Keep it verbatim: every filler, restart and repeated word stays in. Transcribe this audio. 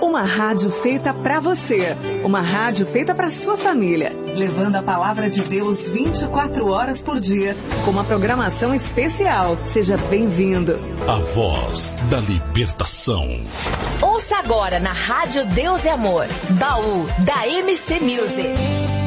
Uma rádio feita pra você. Uma rádio feita pra sua família. Levando a palavra de Deus vinte e quatro horas por dia. Com uma programação especial. Seja bem-vindo. A voz da libertação. Ouça agora na Rádio Deus é Amor. Baú da M C Music.